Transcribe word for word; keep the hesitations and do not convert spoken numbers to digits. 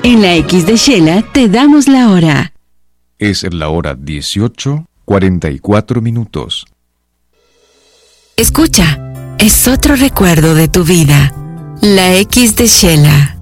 En la X de Shela te damos la hora. Es la hora dieciocho, cuarenta y cuatro minutos. Escucha, es otro recuerdo de tu vida. La X de Shela.